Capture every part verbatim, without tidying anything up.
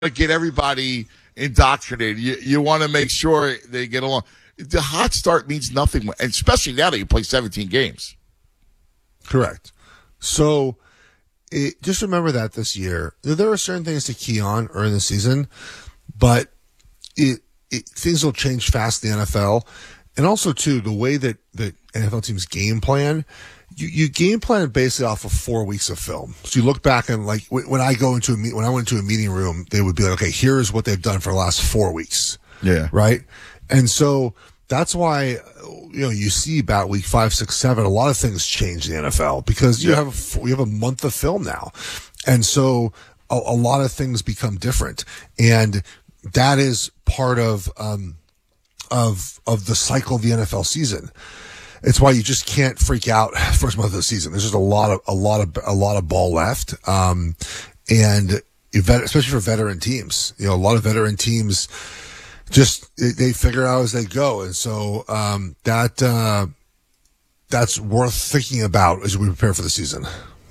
to get everybody indoctrinated. You, you want to make sure they get along. The hot start means nothing, especially now that you play seventeen games. Correct. So it, just remember that this year, there are certain things to key on early in the season, but it, it things will change fast in the N F L. And also, too, the way that the N F L teams game plan, you, you game plan it basically off of four weeks of film. So you look back and, like, when I go into a meet, when I went into a meeting room, they would be like, okay, here's what they've done for the last four weeks. Yeah. Right? And so that's why, you know, you see about week five, six, seven, a lot of things change in the N F L because you yeah. have, you have a month of film now. And so a, a lot of things become different. And that is part of, um, of of the cycle of the N F L season. It's why you just can't freak out first month of the season. There's just a lot of a lot of a lot of ball left, um, and especially for veteran teams. You know, a lot of veteran teams just they figure out as they go, and so um, that uh, that's worth thinking about as we prepare for the season.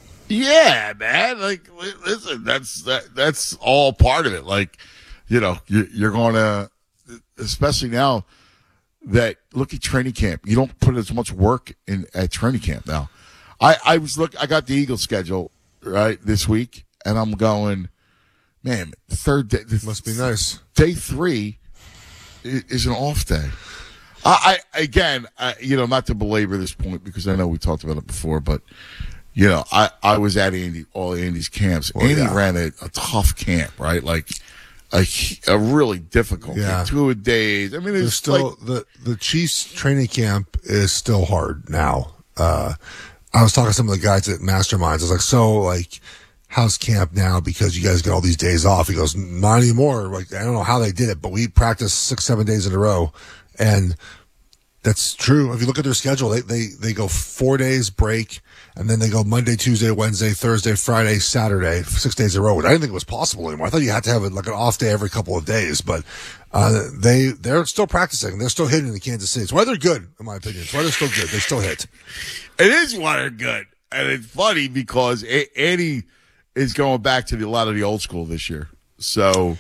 Yeah, man. Like, listen, that's that that's all part of it. Like, you know, you're, you're going to. Especially now that look at training camp, you don't put as much work in at training camp now. I, I was look, I got the Eagles schedule right this week, and I'm going, man. The third day this must be nice. Day three is, is an off day. I, I again, I, you know, not to belabor this point because I know we talked about it before, but you know, I, I was at Andy all Andy's camps. Well, Andy yeah. ran a, a tough camp, right? Like. A, a really difficult yeah. two a days. I mean, it's still like, the the Chiefs training camp is still hard now. Uh, I was talking to some of the guys at Masterminds. I was like, so like, how's camp now? Because you guys get all these days off. He goes, not anymore. Like, I don't know how they did it, but we practiced six, seven days in a row, and that's true. If you look at their schedule, they they they go four days break. And then they go Monday, Tuesday, Wednesday, Thursday, Friday, Saturday, six days in a row. I didn't think it was possible anymore. I thought you had to have like an off day every couple of days, but uh, they they're still practicing. They're still hitting in Kansas City. It's why they're good, in my opinion. It's why they're still good. They still hit. It is why they're good, and it's funny because a- Andy is going back to the, a lot of the old school this year. So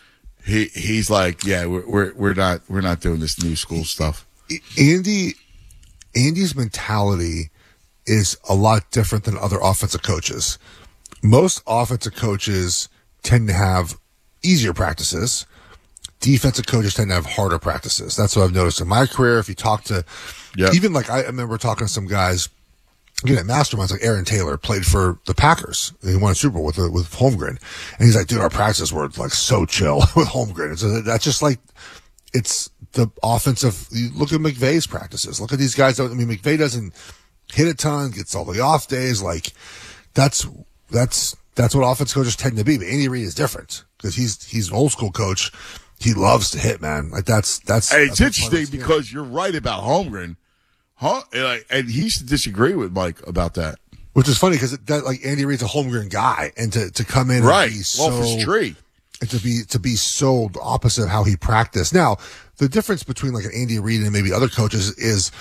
he he's like, yeah, we're we're, we're not we're not doing this new school stuff. Andy Andy's mentality is a lot different than other offensive coaches. Most offensive coaches tend to have easier practices. Defensive coaches tend to have harder practices. That's what I've noticed in my career. If you talk to, yep. even like I remember talking to some guys, again, at Masterminds, like Aaron Taylor played for the Packers. He won a Super Bowl with with Holmgren, and he's like, dude, our practices were like so chill with Holmgren. So that's just like, it's the offensive. You look at McVay's practices. Look at these guys. I mean, McVay doesn't hit a ton, gets all the off days. Like that's that's that's what offense coaches tend to be. But Andy Reid is different because he's he's an old school coach. He loves to hit, man. Like that's that's. And it's that's interesting because you're right about Holmgren, huh? And, and he used to disagree with Mike about that, which is funny because that like Andy Reid's a Holmgren guy, and to to come in right, and be so, off his tree, and to be to be so opposite of how he practiced. Now the difference between like an Andy Reid and maybe other coaches is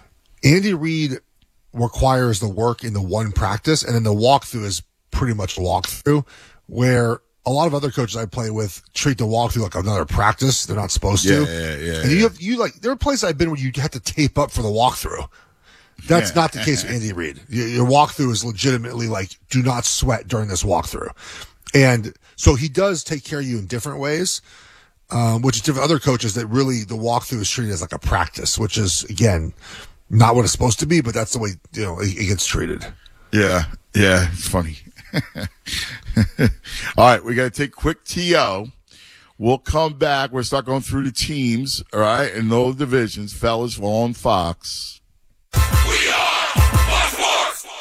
Andy Reid requires the work in the one practice, and then the walkthrough is pretty much the walkthrough, where a lot of other coaches I play with treat the walkthrough like another practice. They're not supposed yeah, to. Yeah, yeah, and yeah. you have, you like, there are places I've been where you have to tape up for the walkthrough. That's yeah. not the case with Andy Reid. Your, your walkthrough is legitimately like, do not sweat during this walkthrough. And so he does take care of you in different ways, um, which is different. Other coaches that really, the walkthrough is treated as like a practice, which is, again, not what it's supposed to be, but that's the way, you know, it, it gets treated. Yeah. Yeah. It's funny. All right. We got to take a quick T O. We'll come back. We'll start going through the teams. All right. And those divisions. Fellas, we're on Fox. We are Fox Sports.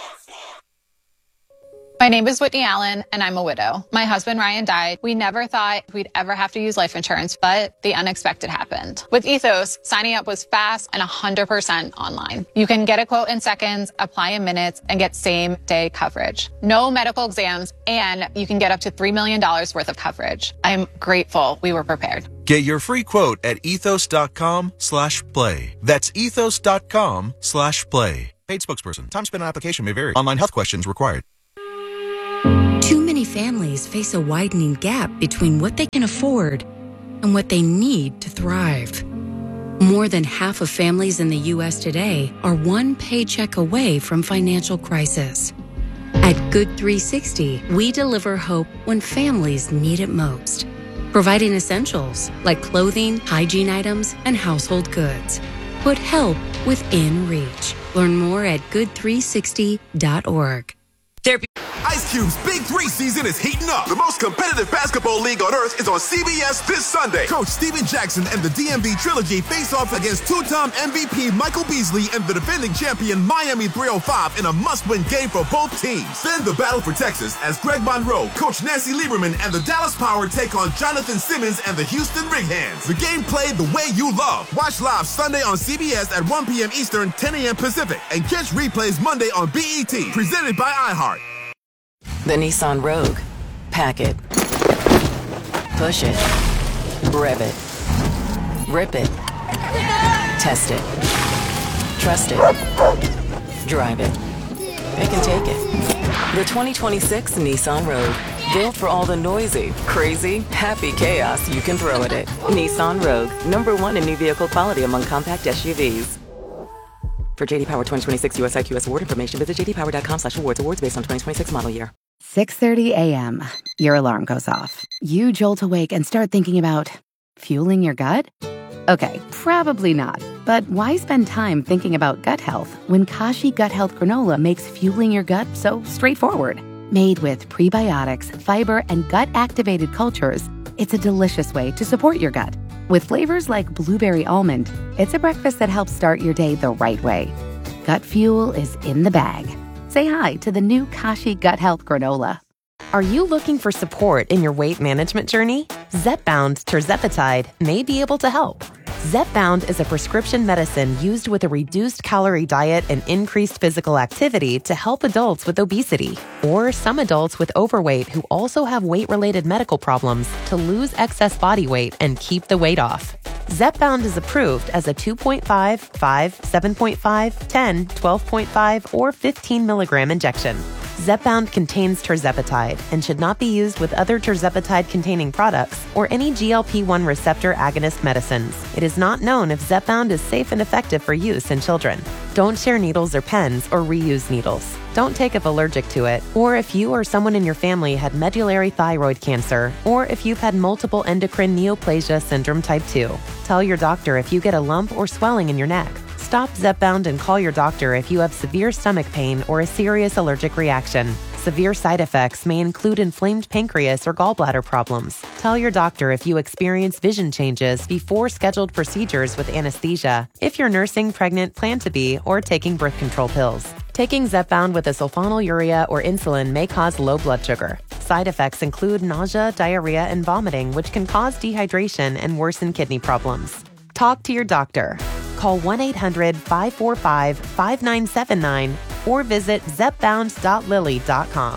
My name is Whitney Allen, and I'm a widow. My husband, Ryan, died. We never thought we'd ever have to use life insurance, but the unexpected happened. With Ethos, signing up was fast and one hundred percent online. You can get a quote in seconds, apply in minutes, and get same-day coverage. No medical exams, and you can get up to three million dollars worth of coverage. I'm grateful we were prepared. Get your free quote at ethos.com slash play. That's ethos.com slash play. Paid spokesperson. Time spent on application may vary. Online health questions required. Too many families face a widening gap between what they can afford and what they need to thrive. More than half of families in the U S today are one paycheck away from financial crisis. At Good three sixty, we deliver hope when families need it most, providing essentials like clothing, hygiene items, and household goods. Put help within reach. Learn more at good three sixty dot org. Ice Cube's Big Three season is heating up. The most competitive basketball league on earth is on C B S this Sunday. Coach Steven Jackson and the D M V Trilogy face off against two-time M V P Michael Beasley and the defending champion Miami three oh five in a must-win game for both teams. Then the battle for Texas as Greg Monroe, Coach Nancy Lieberman, and the Dallas Power take on Jonathan Simmons and the Houston Rig Hands. The game played the way you love. Watch live Sunday on C B S at one p.m. Eastern, ten a.m. Pacific, and catch replays Monday on B E T. Presented by iHeart. The Nissan Rogue. Pack it. Push it. Rev it. Rip it. Test it. Trust it. Drive it. It can take it. The twenty twenty-six Nissan Rogue. Built for all the noisy, crazy, happy chaos you can throw at it. Nissan Rogue. Number one in new vehicle quality among compact S U Vs. For J D Power twenty twenty-six U S I Q S award information, visit j d power dot com slash awards. Awards based on twenty twenty-six model year. six thirty a.m. Your alarm goes off. You jolt awake and start thinking about fueling your gut? Okay, probably not. But why spend time thinking about gut health when Kashi Gut Health Granola makes fueling your gut so straightforward? Made with prebiotics, fiber, and gut-activated cultures, it's a delicious way to support your gut. With flavors like blueberry almond, it's a breakfast that helps start your day the right way. Gut fuel is in the bag. Say hi to the new Kashi Gut Health Granola. Are you looking for support in your weight management journey? Zepbound Tirzepatide may be able to help. Zepbound is a prescription medicine used with a reduced calorie diet and increased physical activity to help adults with obesity or some adults with overweight who also have weight-related medical problems to lose excess body weight and keep the weight off. Zepbound is approved as a two point five, five, seven point five, ten, twelve point five, or fifteen milligram injection. Zepbound contains tirzepatide and should not be used with other tirzepatide-containing products or any G L P one receptor agonist medicines. It is not known if Zepbound is safe and effective for use in children. Don't share needles or pens or reuse needles. Don't take if allergic to it, or if you or someone in your family had medullary thyroid cancer, or if you've had multiple endocrine neoplasia syndrome type two. Tell your doctor if you get a lump or swelling in your neck. Stop Zepbound and call your doctor if you have severe stomach pain or a serious allergic reaction. Severe side effects may include inflamed pancreas or gallbladder problems. Tell your doctor if you experience vision changes before scheduled procedures with anesthesia, if you're nursing, pregnant, plan to be, or taking birth control pills. Taking Zepbound with a sulfonylurea or insulin may cause low blood sugar. Side effects include nausea, diarrhea, and vomiting, which can cause dehydration and worsen kidney problems. Talk to your doctor. Call one eight hundred, five four five, five nine seven nine or visit zepbound dot lilly dot com.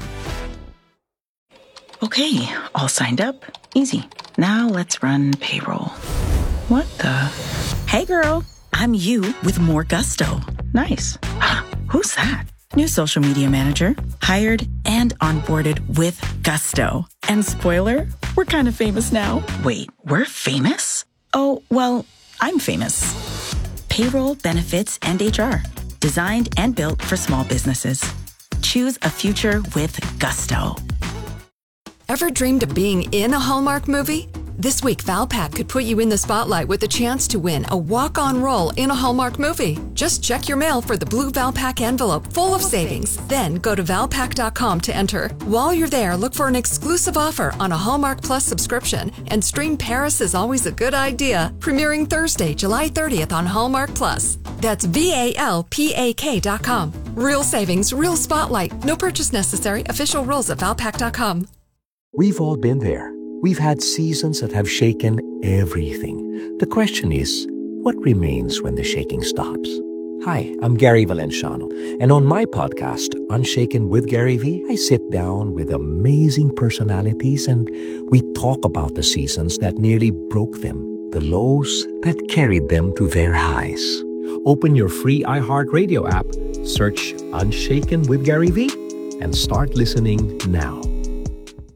Okay, all signed up. Easy. Now let's run payroll. What the? Hey girl, I'm you with more gusto. Nice. Who's that? New social media manager, hired and onboarded with gusto. And spoiler, we're kind of famous now. Wait, we're famous? Oh, well, I'm famous. Payroll, benefits, and H R. Designed and built for small businesses. Choose a future with gusto. Ever dreamed of being in a Hallmark movie? This week, Valpak could put you in the spotlight with a chance to win a walk-on role in a Hallmark movie. Just check your mail for the blue Valpak envelope full of savings. Then go to valpak dot com to enter. While you're there, look for an exclusive offer on a Hallmark Plus subscription and stream Paris is Always a Good Idea, premiering Thursday, July thirtieth on Hallmark Plus. That's V A L P A K dot com. Real savings, real spotlight. No purchase necessary. Official rules at valpak dot com. We've all been there. We've had seasons that have shaken everything. The question is, what remains when the shaking stops? Hi, I'm Gary Valenciano, and on my podcast, Unshaken with Gary V, I sit down with amazing personalities and we talk about the seasons that nearly broke them, the lows that carried them to their highs. Open your free iHeartRadio app, search Unshaken with Gary V, and start listening now.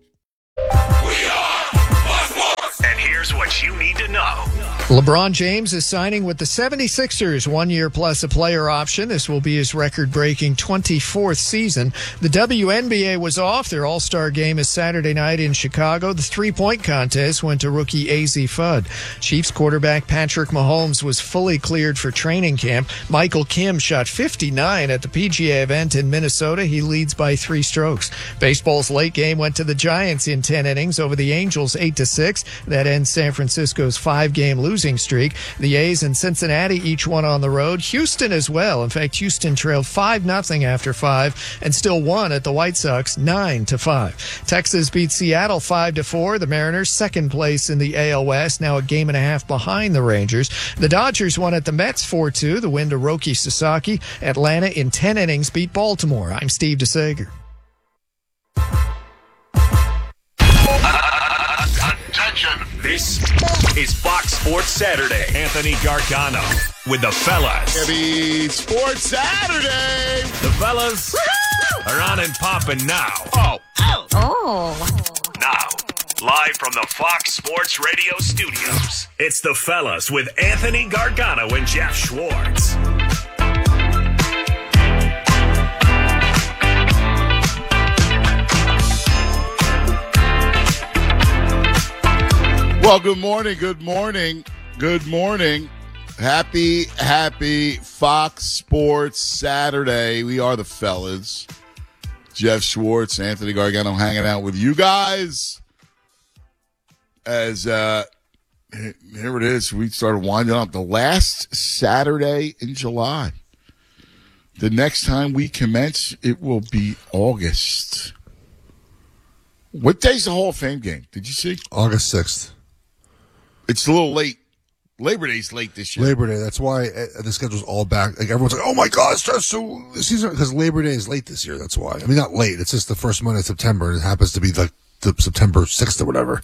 Here's what you need to know. LeBron James is signing with the seventy-sixers, one year plus a player option. This will be his record-breaking twenty-fourth season. The W N B A was off. Their All-Star game is Saturday night in Chicago. The three-point contest went to rookie A Z Fudd. Chiefs quarterback Patrick Mahomes was fully cleared for training camp. Michael Kim shot fifty-nine at the P G A event in Minnesota. He leads by three strokes. Baseball's late game went to the Giants in ten innings over the Angels eight to six. That ends San Francisco's five-game losing streak. The A's and Cincinnati each won on the road. Houston as well. In fact, Houston trailed five nothing after five and still won at the White Sox nine to five. Texas beat Seattle five to four. The Mariners second place in the A L West, now a game and a half behind the Rangers. The Dodgers won at the Mets four two. The win to Roki Sasaki. Atlanta in ten innings beat Baltimore. I'm Steve DeSager. Attention. This is Fox Sports Saturday. Anthony Gargano with the fellas. Happy Sports Saturday. The fellas Woo-hoo! Are on and popping now. Oh. Oh. Oh. Now, live from the Fox Sports Radio studios, it's the fellas with Anthony Gargano and Jeff Schwartz. Well, good morning, good morning, good morning. Happy, happy Fox Sports Saturday. We are the fellas. Jeff Schwartz, Anthony Gargano hanging out with you guys. As, uh, here it is. We started winding up the last Saturday in July. The next time we commence, it will be August. What day's the Hall of Fame game? Did you see? August sixth. It's a little late. Labor Day's late this year. Labor Day. That's why uh, the schedule's all back. Like everyone's like, "Oh my God, it's just so the season," because Labor Day is late this year. That's why. I mean, not late. It's just the first Monday of September, and it happens to be like the, the September sixth or whatever.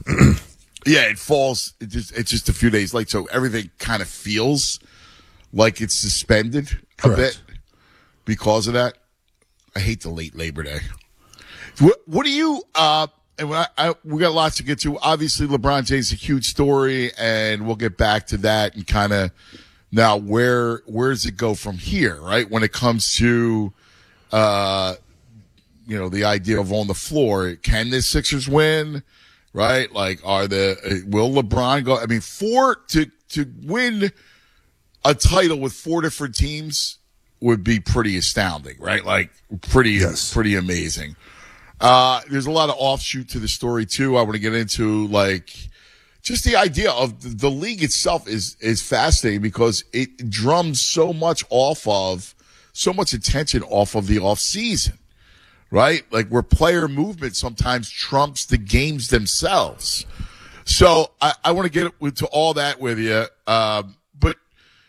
Yeah, it falls. It just, it's just a few days late, so everything kind of feels like it's suspended Correct. a bit because of that. I hate the late Labor Day. What, what do you? Uh, And I, I, we got lots to get to. Obviously, LeBron James is a huge story, and we'll get back to that and kind of now where where does it go from here, right? When it comes to, uh, you know, the idea of on the floor, can the Sixers win, right? Like, are the will LeBron go? I mean, four to to win a title with four different teams would be pretty astounding, right? Like, pretty yes. pretty amazing. Uh, there's a lot of offshoot to the story too. I want to get into like just the idea of the, the league itself is, is fascinating because it drums so much off of, so much attention off of the off season, right? Like where player movement sometimes trumps the games themselves. So I, I want to get into all that with you. Um, but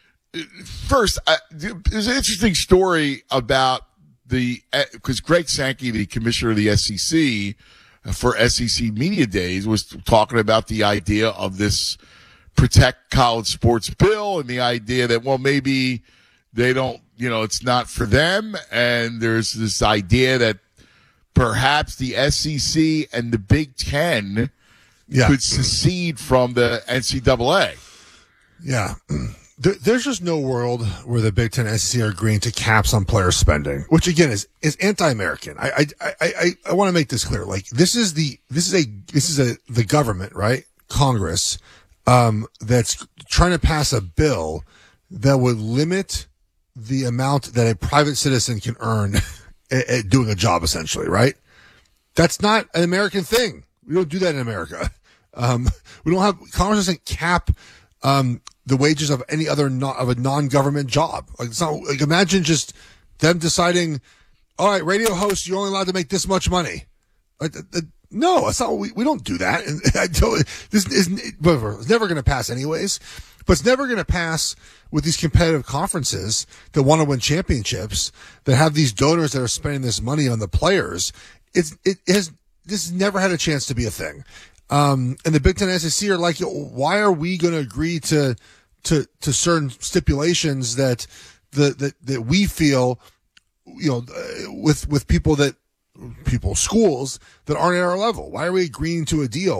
first, I, there's an interesting story about The because Greg Sankey, the commissioner of the S E C, for S E C Media Days, was talking about the idea of this Protect College Sports bill and the idea that, well, maybe they don't, you know, it's not for them. And there's this idea that perhaps the S E C and the Big Ten yeah. could secede from the N C double A. Yeah. There's just no world where the Big Ten and S E C are agreeing to caps on player spending, which again is, is anti-American. I, I, I, I, I want to make this clear. Like this is the, this is a, this is a, the government, right? Congress, um, that's trying to pass a bill that would limit the amount that a private citizen can earn at, at doing a job, essentially, right? That's not an American thing. We don't do that in America. Um, we don't have, Congress doesn't cap, um, the wages of any other non, of a non-government job. Like it's not, like imagine just them deciding, all right, radio hosts, you're only allowed to make this much money. Like, uh, uh, no, that's not, we, we don't do that. And I don't, this is, whatever, it's never going to pass anyways, but it's never going to pass with these competitive conferences that want to win championships, that have these donors that are spending this money on the players. It's, it has, this has never had a chance to be a thing. Um, and the Big Ten and S E C are like, why are we going to agree to, to, to certain stipulations that, the, that, that we feel, you know, with, with people that, people, schools that aren't at our level? Why are we agreeing to a deal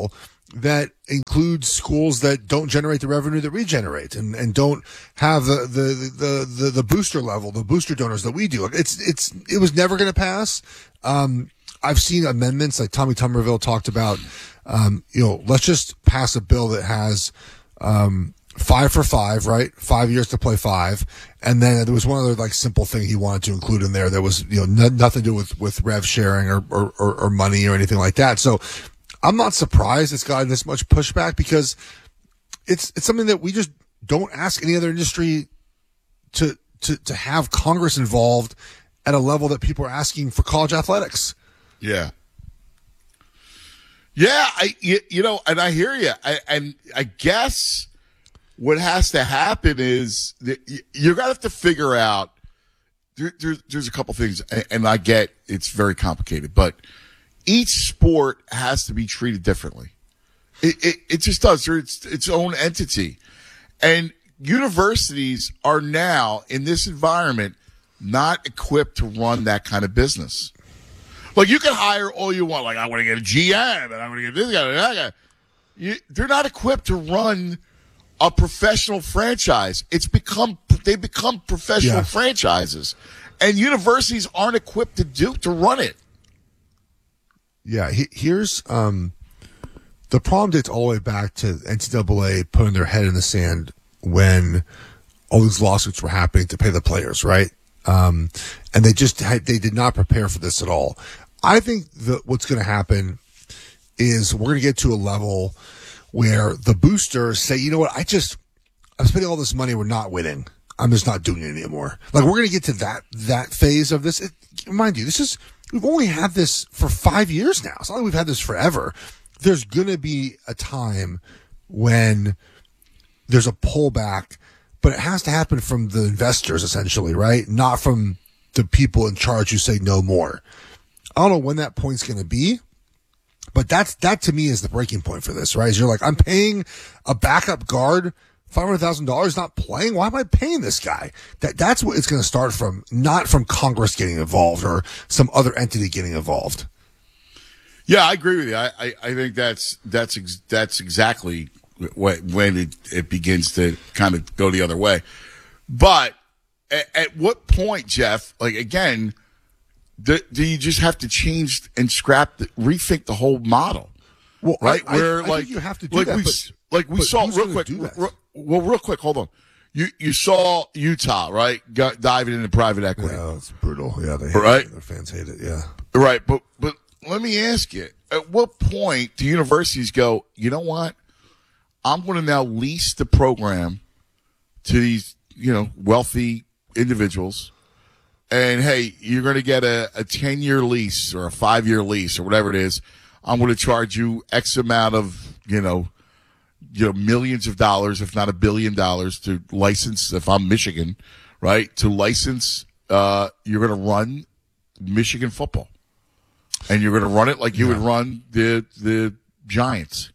that includes schools that don't generate the revenue that we generate and, and don't have the, the, the, the, the booster level, the booster donors that we do. It's, it's, it was never going to pass. Um, I've seen amendments like Tommy Tuberville talked about, um, you know, let's just pass a bill that has, um, five for five, right? Five years to play five. And then there was one other like simple thing he wanted to include in there that was, you know, n- nothing to do with, with rev sharing or, or, or, or money or anything like that. So I'm not surprised it's gotten this much pushback because it's, it's something that we just don't ask any other industry to, to, to have Congress involved at a level that people are asking for college athletics. Yeah. Yeah. I, you, you know, and I hear you. I, and I guess, what has to happen is that you're going to have to figure out there, there, there's a couple things, and I get it's very complicated, but each sport has to be treated differently. It, it, it just does. It's its own entity. And universities are now, in this environment, not equipped to run that kind of business. Like, you can hire all you want. Like, I want to get a G M, and I want to get this guy, and that guy. You, they're not equipped to run a professional franchise. It's become, they become professional yeah. franchises, and universities aren't equipped to do, to run it. Yeah. He, here's, um, the problem dates all the way back to N C double A putting their head in the sand when all these lawsuits were happening to pay the players, right? Um, and they just had, they did not prepare for this at all. I think that what's going to happen is we're going to get to a level where the boosters say, you know what, I just, I'm spending all this money, we're not winning. I'm just not doing it anymore. Like, we're going to get to that, that phase of this. It, mind you, this is, we've only had this for five years now. It's not like we've had this forever. There's going to be a time when there's a pullback, but it has to happen from the investors, essentially, right? Not from the people in charge who say no more. I don't know when that point's going to be. But that's, that to me is the breaking point for this, right? Is you're like, I'm paying a backup guard five hundred thousand dollars not playing. Why am I paying this guy? That, that's what it's going to start from, not from Congress getting involved or some other entity getting involved. Yeah, I agree with you. I, I, I think that's, that's, ex- that's exactly what, when it, it begins to kind of go the other way. But at, at what point, Jeff, like, again, Do, do you just have to change and scrap, the, rethink the whole model? Well, right? I, Where I, I like think you have to do like that, we but, like we but saw who's real gonna quick. do that? Real, well, real quick, hold on. You you saw Utah, right? Got, diving into private equity. Yeah, it's brutal. Yeah, they hate right. it. Their fans hate it. Yeah, right. But but let me ask you: at what point do universities go, you know what? I'm going to now lease the program to these, you know, wealthy individuals. And hey, you're going to get a, a ten year lease or a five year lease or whatever it is. I'm going to charge you X amount of, you know, you know, millions of dollars, if not a billion dollars to license, if I'm Michigan, right? To license, uh, you're going to run Michigan football, and you're going to run it like you yeah. would run the, the Giants.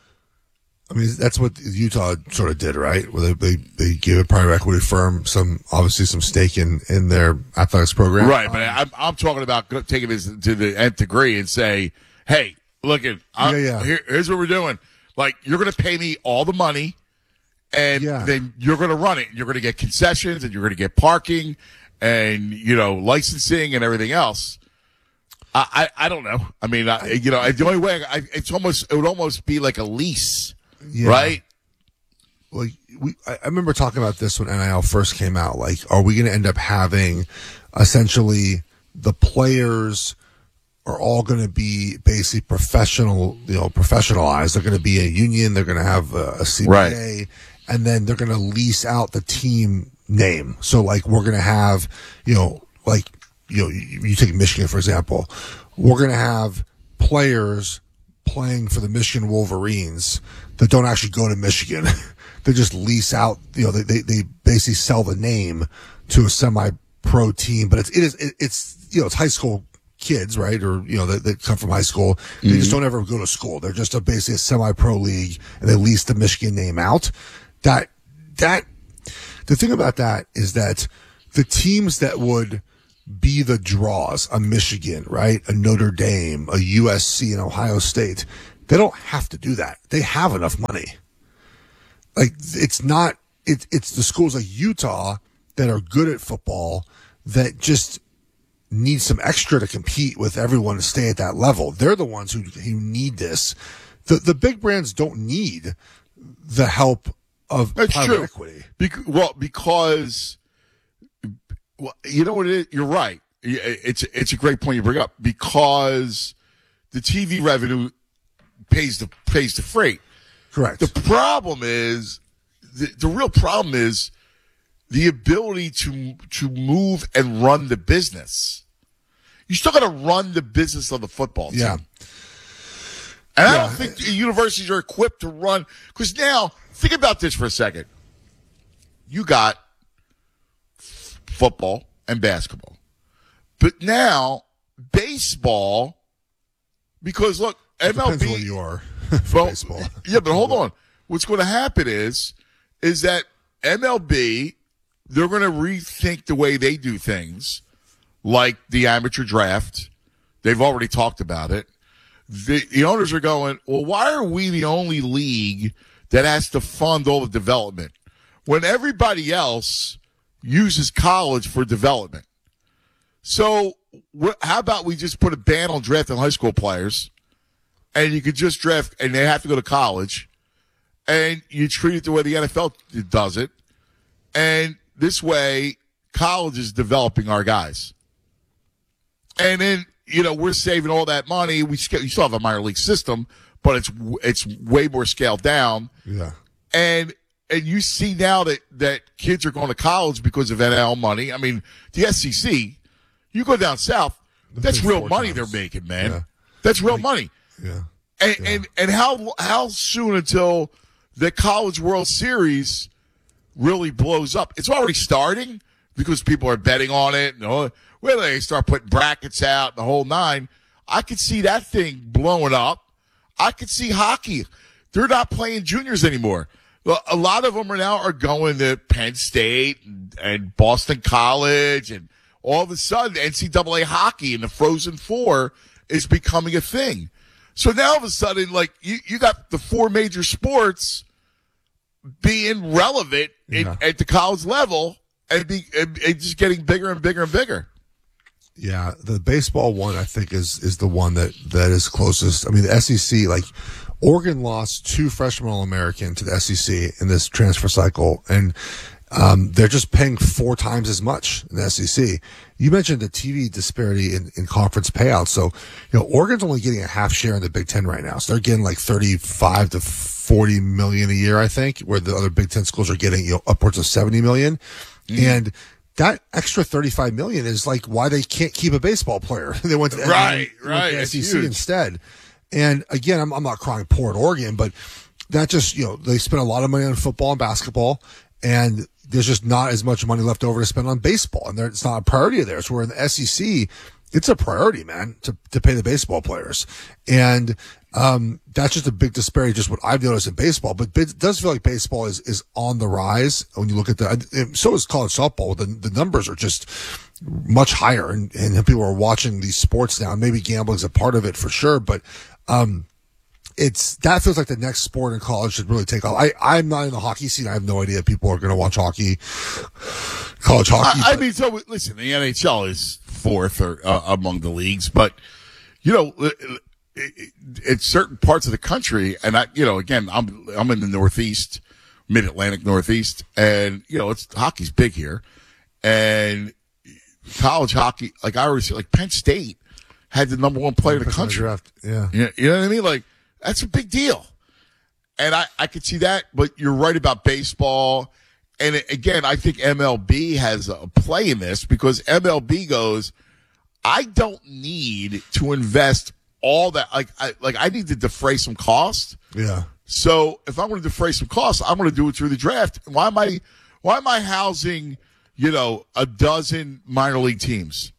I mean, that's what Utah sort of did, right? Where they, they, they gave a private equity firm some, obviously some stake in, in their athletics program. Right. But I'm, I'm talking about taking this to the nth degree and say, hey, look at, yeah, yeah. Here, here's what we're doing. Like, you're going to pay me all the money, and yeah. then you're going to run it. You're going to get concessions, and you're going to get parking and, you know, licensing and everything else. I, I, I don't know. I mean, I, you know, the only way I, it's almost, it would almost be like a lease. Yeah. Right. Well, we, I remember talking about this when N I L first came out. Like, are we going to end up having essentially the players are all going to be basically professional, you know, professionalized. They're going to be a union. They're going to have a, a C B A, right. And then they're going to lease out the team name. So, like, we're going to have, you know, like, you know, you, you take Michigan, for example. We're going to have players playing for the Michigan Wolverines that don't actually go to Michigan. They just lease out, you know, they, they, they basically sell the name to a semi-pro team, but it's, it is, it, it's, you know, it's high school kids, right? Or, you know, that, that come from high school. They mm-hmm. just don't ever go to school. They're just a, basically a semi-pro league, and they lease the Michigan name out. That, that, the thing about that is that the teams that would be the draws, a Michigan, right? A Notre Dame, a U S C, and Ohio State, They don't have to do that. They have enough money. Like, it's not, it, it's the schools like Utah that are good at football that just need some extra to compete with everyone to stay at that level. They're the ones who, who need this. The, the big brands don't need the help of That's private true. equity. Bec- well, because, well, you know what it is? You're right. It's, it's a great point you bring up because the T V revenue pays the, pays the freight. Correct. The problem is, the, the real problem is the ability to, to move and run the business. You still got to run the business of the football team. Yeah. And I Yeah. don't think the universities are equipped to run, because now, think about this for a second. You got f- football and basketball. But now, baseball, because look, It M L B. depends what you are for well, baseball. Yeah, but hold on. What's going to happen is, is that M L B, they're going to rethink the way they do things, like the amateur draft. They've already talked about it. The, the owners are going, well, why are we the only league that has to fund all the development when everybody else uses college for development? So wh- how about we just put a ban on drafting high school players, and you could just draft, and they have to go to college, and you treat it the way the N F L does it, and this way college is developing our guys. And then, you know, we're saving all that money. We still, you still have a minor league system, but it's it's way more scaled down. Yeah. And and you see now that, that kids are going to college because of N L money. I mean, the S E C, you go down south, that's pay real four money times. they're making, man. Yeah. That's real money. Yeah. And, and and how how soon until the College World Series really blows up? It's already starting because people are betting on it. You know, where they start putting brackets out, the whole nine. I could see that thing blowing up. I could see hockey. They're not playing juniors anymore. Well, a lot of them are now are going to Penn State and, and Boston College, and all of a sudden N C double A hockey and the Frozen Four is becoming a thing. So now all of a sudden, like, you, you got the four major sports being relevant in, Yeah. at the college level and, be, and, and just getting bigger and bigger and bigger. Yeah, the baseball one I think is is the one that that is closest. I mean, the S E C, like Oregon lost two freshman All-American to the S E C in this transfer cycle, and um, they're just paying four times as much in the S E C. You mentioned the T V disparity in, in conference payouts. So, you know, Oregon's only getting a half share in the Big Ten right now. So they're getting like thirty-five to forty million a year, I think, where the other Big Ten schools are getting, you know, upwards of seventy million. Mm. And that extra thirty-five million is like why they can't keep a baseball player. They went to, Right, they went right. to It's S E C huge. instead. And again, I'm, I'm not crying poor at Oregon, but that just, you know, they spend a lot of money on football and basketball, and there's just not as much money left over to spend on baseball. And there, it's not a priority of theirs. Where in the S E C, it's a priority, man, to, to pay the baseball players. And, um, that's just a big disparity, just what I've noticed in baseball. But it does feel like baseball is, is on the rise when you look at the, so is college softball. The, the numbers are just much higher, and, and people are watching these sports now. Maybe gambling's a part of it for sure, but, um, it's, that feels like the next sport in college should really take off. I, I'm not in the hockey scene. I have no idea if people are going to watch hockey, college hockey. I, I but- mean, so listen, the N H L is fourth or uh, among the leagues, but you know, it, it, it's certain parts of the country, and I, you know, again, I'm I'm in the Northeast, Mid Atlantic Northeast, and you know, it's hockey's big here, and college hockey, like I always say, like Penn State had the number one player in the country. Draft. Yeah. You know, you know what I mean? Like, that's a big deal. And I, I could see that, but you're right about baseball. And it, again, I think M L B has a play in this because M L B goes, I don't need to invest all that. Like, I, like I need to defray some cost. Yeah. So if I'm going to defray some costs, I'm going to do it through the draft. Why am I, why am I housing, you know, a dozen minor league teams?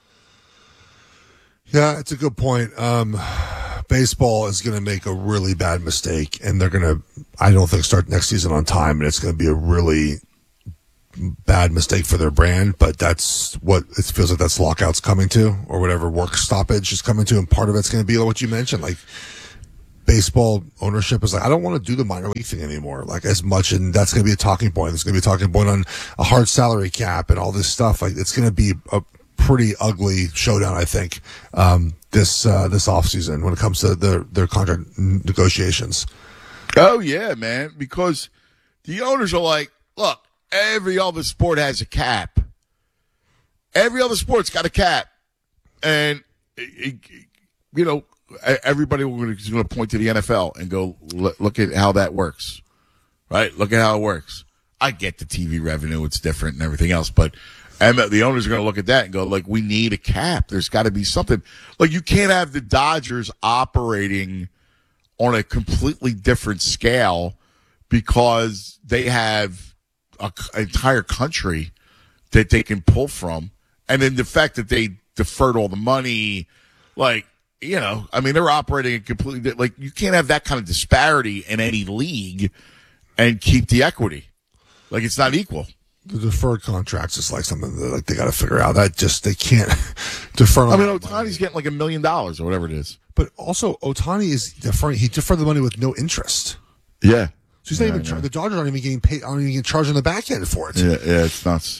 Yeah, it's a good point. Um, baseball is going to make a really bad mistake, and they're going to, I don't think, start next season on time, and it's going to be a really bad mistake for their brand, but that's what it feels like that's lockouts coming to, or whatever work stoppage is coming to, and part of it's going to be what you mentioned, like baseball ownership is like, I don't want to do the minor league thing anymore, like as much. And that's going to be a talking point. It's going to be a talking point on a hard salary cap and all this stuff. Like it's going to be a pretty ugly showdown, I think, um, this, uh, this offseason when it comes to their, their contract negotiations. Oh yeah, man. Because the owners are like, look, every other sport has a cap. Every other sport's got a cap. And, it, it, you know, everybody is going to point to the N F L and go, look at how that works, right? Look at how it works. I get the T V revenue. It's different and everything else, but and the owners are going to look at that and go, like, we need a cap. There's got to be something. Like, you can't have the Dodgers operating on a completely different scale because they have a, an entire country that they can pull from. And then the fact that they deferred all the money, like, you know, I mean, they're operating a completely, like, you can't have that kind of disparity in any league and keep the equity. Like, it's not equal. The deferred contracts is like something that like they got to figure out. That just, they can't defer. I mean, Ohtani's getting like a million dollars or whatever it is. But also, Ohtani is deferring, he deferred the money with no interest. Yeah. So he's not yeah, even, char- the Dodgers aren't even getting paid, aren't even getting charged on the back end for it. Yeah, yeah, it's nuts.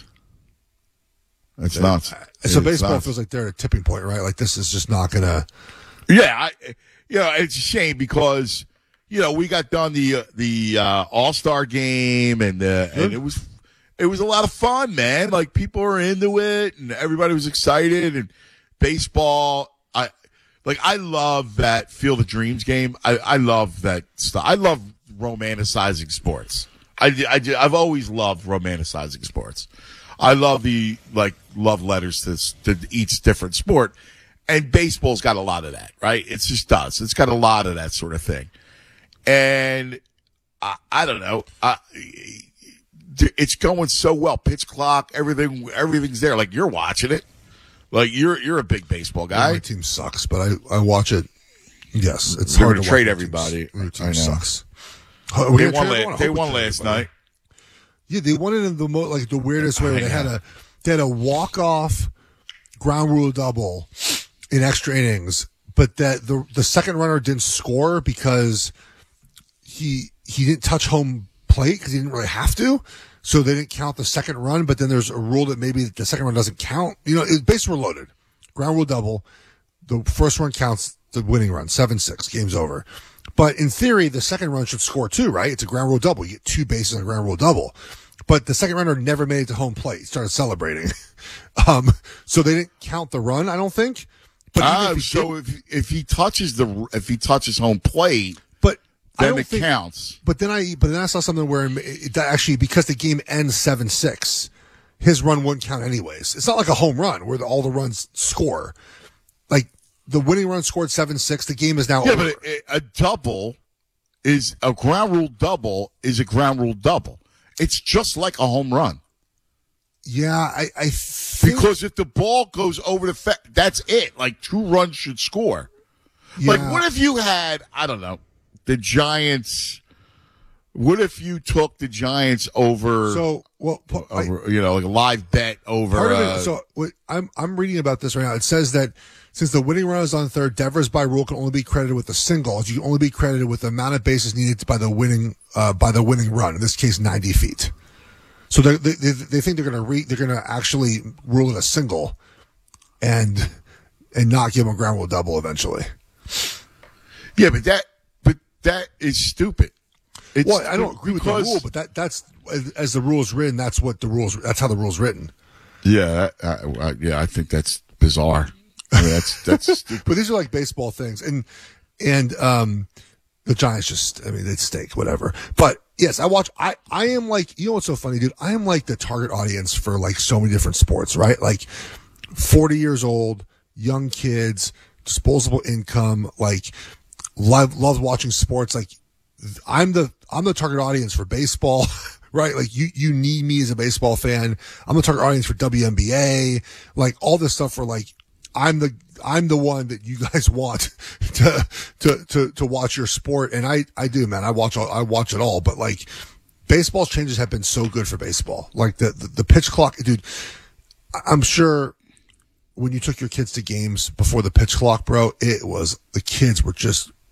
It's nuts. So It's baseball nuts. feels like they're at a tipping point, right? Like this is just not going to. Yeah, I, you know, it's a shame because, you know, we got done the, uh, the, uh, All-Star game and, uh, and it was, it was a lot of fun, man. Like people were into it and everybody was excited and baseball. I, like, I love that Field of Dreams game. I, I love that stuff. I love romanticizing sports. I, I, I've always loved romanticizing sports. I love the, like, love letters to, to each different sport. And baseball's got a lot of that, right? It just does. It's got a lot of that sort of thing. And I, I don't know. I, it's going so well. Pitch clock, everything, everything's there. Like, you're watching it. Like, you're, you're a big baseball guy. Yeah, my team sucks, but I, I watch it. Yes, it's We're hard gonna to trade watch everybody. My team I know. sucks. They We're won, gonna trade la- everyone. I they hope we won trade last everybody. night. Yeah, they won it in the mo- like the weirdest way. I They had know. a they had a walk off ground rule double in extra innings, but that the the second runner didn't score because he he didn't touch home plate because he didn't really have to, so they didn't count the second run. But then there's a rule that maybe the second run doesn't count. You know, it, bases were loaded, ground rule double. The first run counts the winning run, seven six, game's over. But in theory, the second run should score too, right? It's a ground rule double. You get two bases on a ground rule double. But the second runner never made it to home plate. He started celebrating. um, so they didn't count the run, I don't think. But even Ah, if he so did- if if he touches the if he touches home plate, but I then don't it think, counts. But then I but then I saw something where it, that actually, because the game ends seven six, his run wouldn't count anyways. It's not like a home run where the, all the runs score. Like the winning run scored seven six. The game is now Yeah, over. but a, a double is a ground rule double is a ground rule double. It's just like a home run. Yeah, I, I think, Because if the ball goes over the fe- that's it. Like two runs should score. Like Yeah. what if you had, I don't know, the Giants, what if you took the Giants over, so well, po- I- over you know, like a live bet over, Part of it, uh, so what, I'm I'm reading about this right now. It says that since the winning run is on third, Devers by rule can only be credited with a single. You can only be credited with the amount of bases needed by the winning uh, by the winning run. In this case, ninety feet. So they they they think they're going to re, they're going to actually rule it a single, and and not give them a ground rule double eventually. yeah, but that but that is stupid. It's Well, I don't agree with the because- rule, but that that's as, as the rule's written. That's what the rules. That's how the rule's written. Yeah, I, I, yeah, I think that's bizarre. I mean, that's that's stupid. But these are like baseball things, and and um, the Giants just, I mean, they stink, whatever. But yes, I watch. I I am like, you know what's so funny, dude? I am like the target audience for like so many different sports, right? Like forty years old, young kids, disposable income, like love love watching sports. Like I'm the I'm the target audience for baseball. Right, like you, you need me as a baseball fan. I'm the target audience for W N B A, like all this stuff. For like, I'm the I'm the one that you guys want to to to to watch your sport, and I I do, man. I watch all, I watch it all, but like, baseball's changes have been so good for baseball. Like the the, the pitch clock, dude. I'm sure when you took your kids to games before the pitch clock, bro, it was the kids were just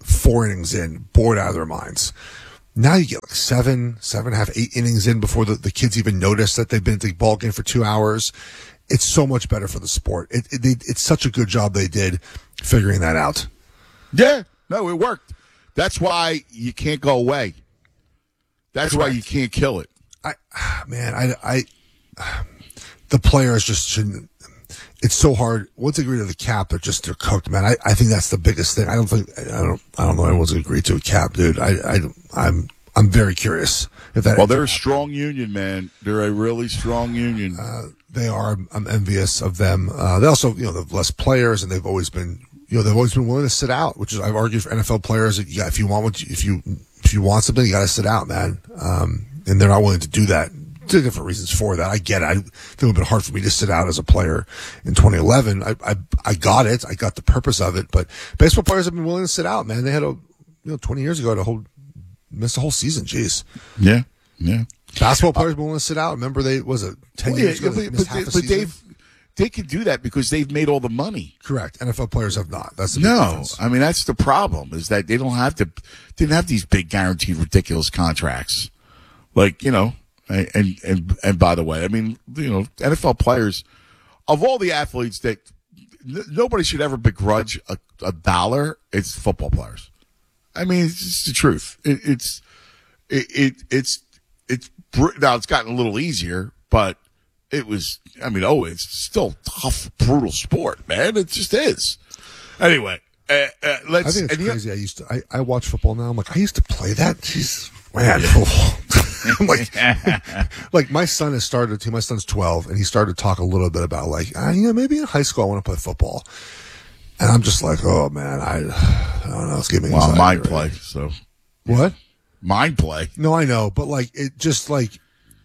four innings in, bored out of their minds. Now you get like seven, seven and a half, eight innings in before the, the kids even notice that they've been at the ball game for two hours. It's so much better for the sport. It, it, they, it's such a good job they did figuring that out. Yeah, no, it worked. That's why you can't go away. That's Correct. why you can't kill it. I, man, I, I, the players just shouldn't. It's so hard. Once they agree to the cap, they're just they're cooked, man. I, I think that's the biggest thing. I don't think I don't I don't know anyone's gonna agree to a cap, dude. I, I I'm I'm very curious if that. Well, they're a strong union, man. They're a really strong union. Uh, they are. I'm envious of them. Uh, they also, you know, they've less players, and they've always been, you know, they've always been willing to sit out. Which is, I've argued for N F L players that, yeah, if you want what you, if you if you want something, you got to sit out, man. Um, and they're not willing to do that. There are different reasons for that. I get it. I think it would have been hard for me to sit out as a player in twenty eleven. I, I, I got it. I got the purpose of it. But baseball players have been willing to sit out, man. They had a, you know, twenty years ago to hold, missed a whole season. Jeez. Yeah. Yeah. Basketball players have been willing to sit out. Remember, they, was it ten Well, years yeah, ago? They but missed but, half a but season? they've, they can do that because they've made all the money. Correct. N F L players have not. That's the big No, difference. I mean, that's the problem is that they don't have to, didn't have these big guaranteed ridiculous contracts. Like, you know, and, and, and by the way, I mean, you know, N F L players, of all the athletes that n- nobody should ever begrudge a, a dollar, it's football players. I mean, it's just the truth. It, it's, it, it, it's, it's, br- now it's gotten a little easier, but it was, I mean, oh, it's still tough, brutal sport, man. It just is. Anyway, uh, uh, let's. I think it's and you- crazy. I used to, I, I watch football now. I'm like, I used to play that. Jeez, man. I'm like, like my son has started to, my son's twelve, and he started to talk a little bit about like, ah, you know, maybe in high school I want to play football. And I'm just like, oh man, I, I don't know. It's giving me Well, anxiety mind already. play. So What? mind play. No, I know, but like, it just like,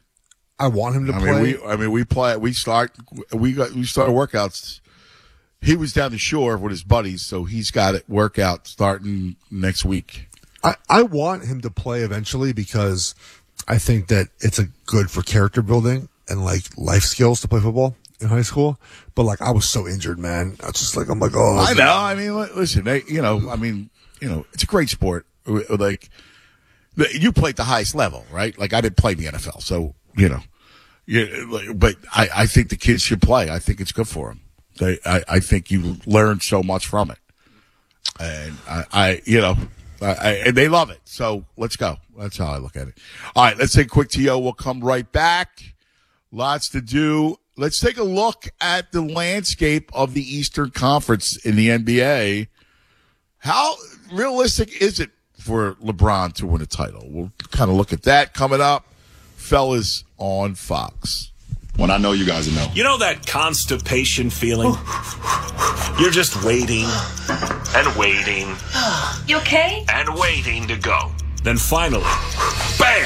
I want him to I play. mean, we. I mean, we play. We start. We got. We started workouts. He was down the shore with his buddies, so he's got it workout starting next week. I, I want him to play eventually because I think that it's a good for character building and like life skills to play football in high school. But like, I was so injured, man. I was just like, I'm like, oh, I know. I mean, li- listen. They, you know. I mean, you know, it's a great sport. Like, you played the highest level, right? Like, I didn't play the N F L, so you know. Yeah, like, but I, I think the kids should play. I think it's good for them. They, I, I think you learn so much from it, and I, I you know, I, I, and they love it. So let's go. That's how I look at it. All right, let's take a quick T O. We'll come right back. Lots to do. Let's take a look at the landscape of the Eastern Conference in the N B A. How realistic is it for LeBron to win a title? We'll kind of look at that coming up, fellas, on Fox. When I know you guys know. You know that constipation feeling? You're just waiting and waiting You okay? and waiting to go. Then finally, bam!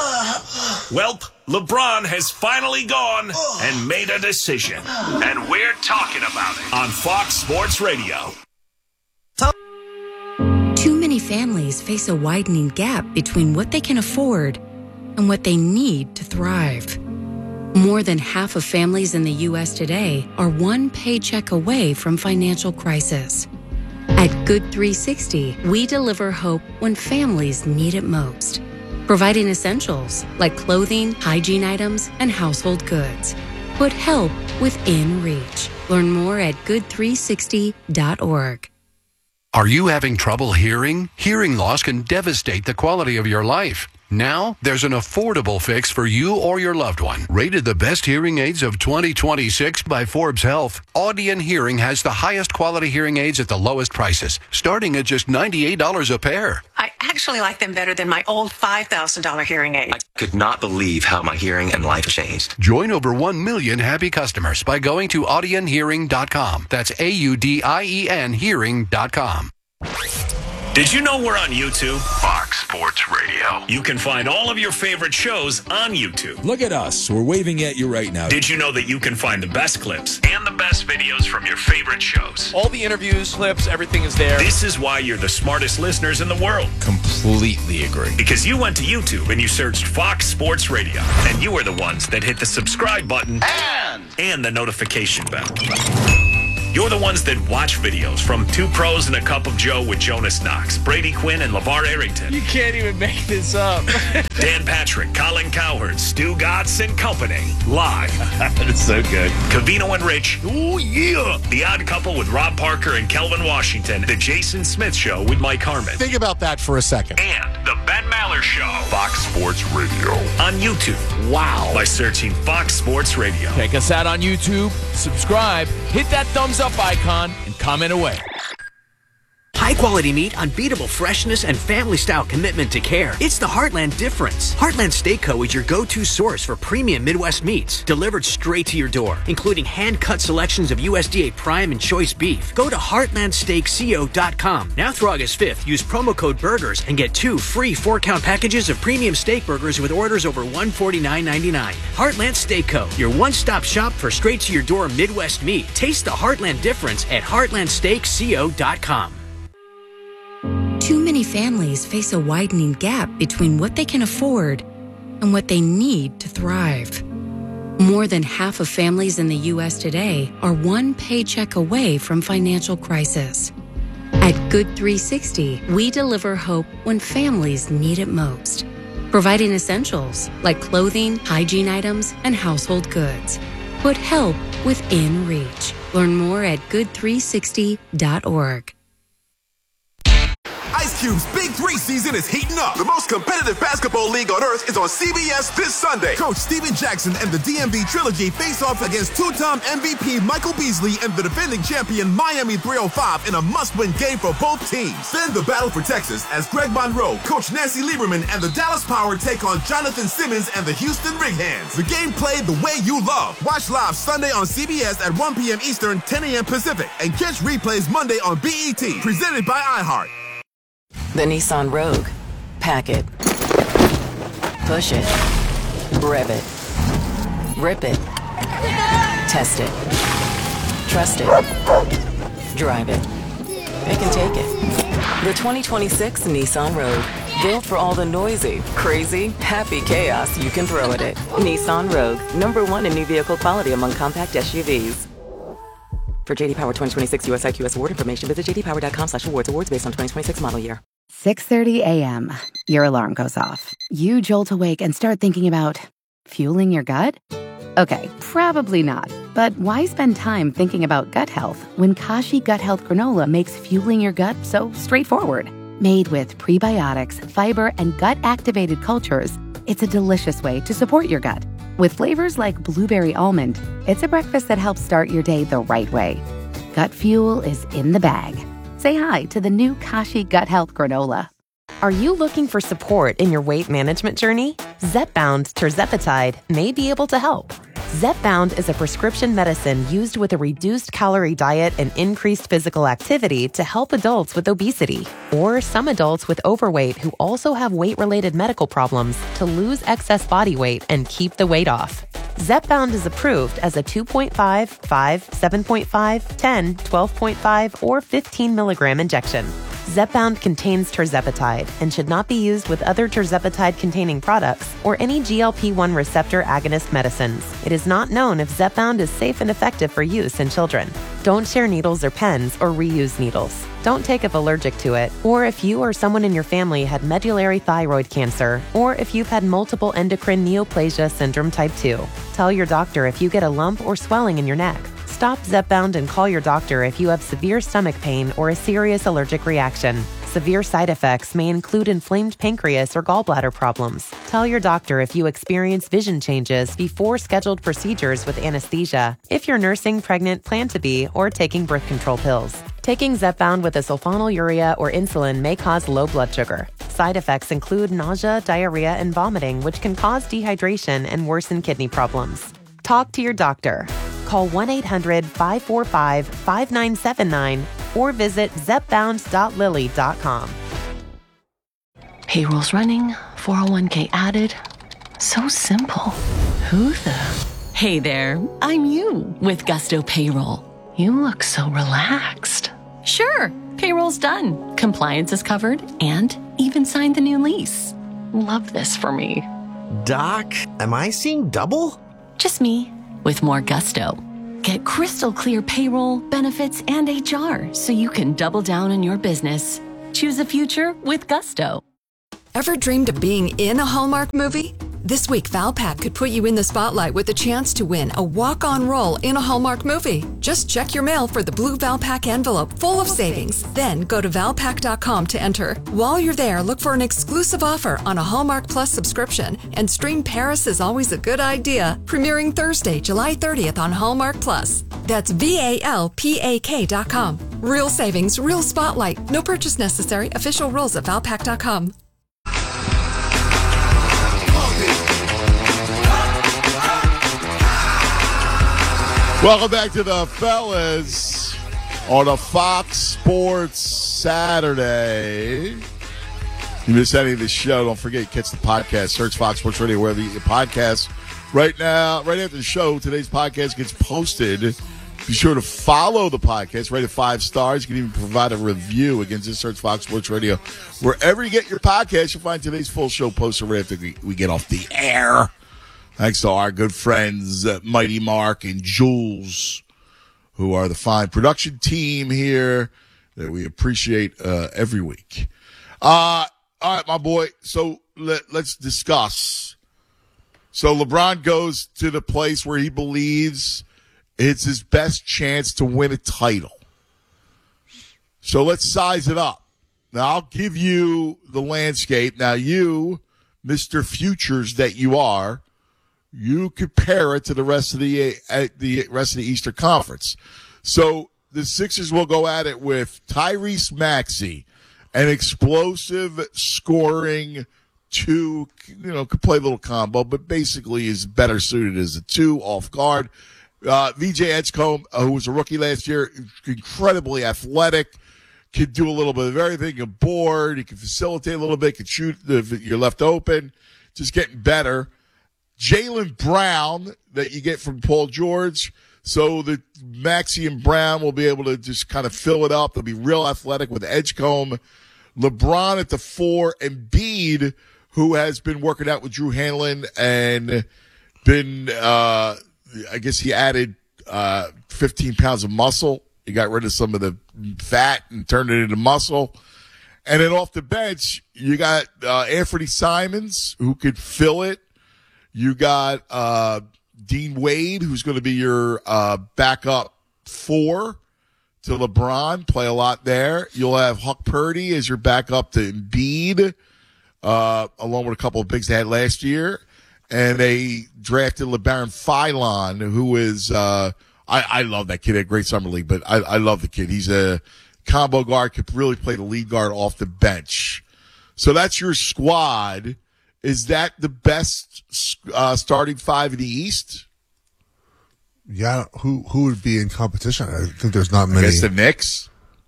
Welp, LeBron has finally gone and made a decision. And we're talking about it on Fox Sports Radio. Too many families face a widening gap between what they can afford and what they need to thrive. More than half of families in the U S today are one paycheck away from financial crisis. At Good three sixty, we deliver hope when families need it most, providing essentials like clothing, hygiene items, and household goods. Put help within reach. Learn more at good three sixty dot org. Are you having trouble hearing? Hearing loss can devastate the quality of your life. Now, there's an affordable fix for you or your loved one. Rated the best hearing aids of twenty twenty-six by Forbes Health, Audion Hearing has the highest quality hearing aids at the lowest prices, starting at just ninety-eight dollars a pair. I actually like them better than my old five thousand dollars hearing aid. I could not believe how my hearing and life changed. Join over one million happy customers by going to audion hearing dot com. That's A U D I E N hearing dot com. Did you know we're on YouTube? Fox Sports Radio. You can find all of your favorite shows on YouTube. Look at us. We're waving at you right now. Did you know that you can find the best clips and the best videos from your favorite shows? All the interviews, clips, everything is there. This is why you're the smartest listeners in the world. Completely agree. Because you went to YouTube and you searched Fox Sports Radio, and you were the ones that hit the subscribe button and, and the notification bell. You're the ones that watch videos from Two Pros and a Cup of Joe with Jonas Knox, Brady Quinn, and LeVar Arrington. You can't even make this up. Dan Patrick, Colin Cowherd, Stu Gatz, and company. Live. That is so good. Covino and Rich. Ooh, yeah. The Odd Couple with Rob Parker and Kelvin Washington. The Jason Smith Show with Mike Harmon. Think about that for a second. And the Ben Maller Show. Fox Sports Radio. On YouTube. Wow. By searching Fox Sports Radio. Check us out on YouTube. Subscribe. Hit that thumbs up icon and comment away. High-quality meat, unbeatable freshness, and family-style commitment to care. It's the Heartland difference. Heartland Steak Co. is your go-to source for premium Midwest meats, delivered straight to your door, including hand-cut selections of U S D A Prime and Choice beef. Go to heartland steak co dot com. Now through August fifth, use promo code BURGERS and get two free four-count packages of premium steak burgers with orders over one hundred forty-nine ninety-nine. Heartland Steak Co., your one-stop shop for straight-to-your-door Midwest meat. Taste the Heartland difference at heartland steak co dot com. Too many families face a widening gap between what they can afford and what they need to thrive. More than half of families in the U S today are one paycheck away from financial crisis. At Good three sixty, we deliver hope when families need it most, providing essentials like clothing, hygiene items, and household goods. Put help within reach. Learn more at good three sixty dot org. Ice Cube's Big Three season is heating up. The most competitive basketball league on earth is on C B S this Sunday. Coach Steven Jackson and the D M V Trilogy face off against two-time M V P Michael Beasley and the defending champion Miami three oh five in a must-win game for both teams. Then the battle for Texas as Greg Monroe, Coach Nancy Lieberman, and the Dallas Power take on Jonathan Simmons and the Houston Rig Hands. The game played the way you love. Watch live Sunday on C B S at one p.m. Eastern, ten a.m. Pacific, and catch replays Monday on B E T. Presented by iHeart. The Nissan Rogue. Pack it. Push it. Rev it. Rip it. Test it. Trust it. Drive it. It can take it. The twenty twenty-six Nissan Rogue. Built for all the noisy, crazy, happy chaos you can throw at it. Nissan Rogue. Number one in new vehicle quality among compact S U Vs. For J D Power twenty twenty-six U S I Q S award information, visit j d power dot com slash awards. Awards based on twenty twenty-six model year. six thirty a.m. Your alarm goes off. You jolt awake and start thinking about fueling your gut? Okay, probably not. But why spend time thinking about gut health when Kashi Gut Health Granola makes fueling your gut so straightforward? Made with prebiotics, fiber, and gut-activated cultures, it's a delicious way to support your gut. With flavors like blueberry almond, it's a breakfast that helps start your day the right way. Gut fuel is in the bag. Say hi to the new Kashi Gut Health Granola. Are you looking for support in your weight management journey? Zepbound tirzepatide may be able to help. Zepbound is a prescription medicine used with a reduced calorie diet and increased physical activity to help adults with obesity or some adults with overweight who also have weight-related medical problems to lose excess body weight and keep the weight off. Zepbound is approved as a two point five, five, seven point five, ten, twelve point five, or fifteen milligram injection. Zepbound contains tirzepatide and should not be used with other tirzepatide-containing products or any G L P one receptor agonist medicines. It is not known if Zepbound is safe and effective for use in children. Don't share needles or pens or reuse needles. Don't take if allergic to it, or if you or someone in your family had medullary thyroid cancer, or if you've had multiple endocrine neoplasia syndrome type two. Tell your doctor if you get a lump or swelling in your neck. Stop Zepbound and call your doctor if you have severe stomach pain or a serious allergic reaction. Severe side effects may include inflamed pancreas or gallbladder problems. Tell your doctor if you experience vision changes before scheduled procedures with anesthesia, if you're nursing, pregnant, plan to be, or taking birth control pills. Taking Zepbound with a sulfonylurea or insulin may cause low blood sugar. Side effects include nausea, diarrhea, and vomiting, which can cause dehydration and worsen kidney problems. Talk to your doctor. Call one eight hundred, five four five, five nine seven nine or visit zepbound dot lilly dot com. Payroll's running, four oh one k added. So simple. Who the? Hey there, I'm you with Gusto Payroll. You look so relaxed. Sure, payroll's done. Compliance is covered and even signed the new lease. Love this for me. Doc, am I seeing double? Just me with more gusto. Get crystal clear payroll, benefits, and H R so you can double down on your business. Choose a future with Gusto. Ever dreamed of being in a Hallmark movie? This week, Valpak could put you in the spotlight with a chance to win a walk-on role in a Hallmark movie. Just check your mail for the blue Valpak envelope full of savings. Then go to valpak dot com to enter. While you're there, look for an exclusive offer on a Hallmark Plus subscription and stream Paris is Always a Good Idea, premiering Thursday, July thirtieth on Hallmark Plus. That's V A L P A K dot com. Real savings, real spotlight. No purchase necessary. Official rules at valpak dot com. Welcome back to the fellas on a Fox Sports Saturday. You miss any of the show, don't forget, catch the podcast. Search Fox Sports Radio wherever you get podcasts. Right now, right after the show, today's podcast gets posted. Be sure to follow the podcast, rate it five stars. You can even provide a review. Again, just search Fox Sports Radio. Wherever you get your podcast, you'll find today's full show posted right after we, we get off the air. Thanks to our good friends, uh, Mighty Mark and Jules, who are the fine production team here that we appreciate uh, every week. Uh, all right, my boy. So let, let's discuss. So LeBron goes to the place where he believes it's his best chance to win a title. So let's size it up. Now, I'll give you the landscape. Now, you, Mister Futures that you are, you compare it to the rest of the uh, the rest of the Eastern Conference. So the Sixers will go at it with Tyrese Maxey, an explosive scoring two, you know, could play a little combo, but basically is better suited as a two off guard. Uh, V J Edgecombe, uh, who was a rookie last year, incredibly athletic, could do a little bit of everything, can board, he can facilitate a little bit, can shoot if you're left open, just getting better. Jaylen Brown that you get from Paul George. So the Maxey and Brown will be able to just kind of fill it up. They'll be real athletic with Edgecombe. LeBron at the four. Embiid, who has been working out with Drew Hanlon and been, uh, I guess he added uh, fifteen pounds of muscle. He got rid of some of the fat and turned it into muscle. And then off the bench, you got uh, Anthony Simons, who could fill it. You got uh, Dean Wade, who's going to be your uh, backup four to LeBron, play a lot there. You'll have Huck Purdy as your backup to Embiid, uh, along with a couple of bigs they had last year. And they drafted LeBaron Philon, who is uh, I, I love that kid. Had a great summer league, but I, I love the kid. He's a combo guard, could really play the lead guard off the bench. So that's your squad. Is that the best uh, starting five in the East? Yeah, who who would be in competition? I think there's not many. I guess the Knicks?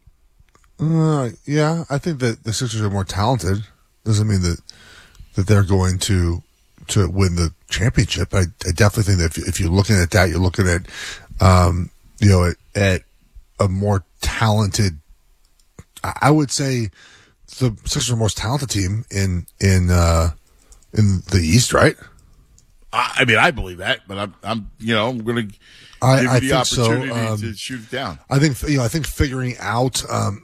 Uh, yeah, I think that the Sixers are more talented. Doesn't mean that that they're going to to win the championship. I, I definitely think that if, if you're looking at that, you're looking at, um, you know, at, at a more talented. I would say the Sixers are the most talented team in in. Uh, In the East, right? I mean, I believe that, but I'm, I'm, you know, I'm going to give I, you I the think opportunity so. um, to shoot it down. I think, you know, I think figuring out um,